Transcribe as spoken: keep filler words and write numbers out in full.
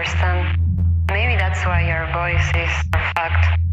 understand. Maybe that's why your voice is so fucked.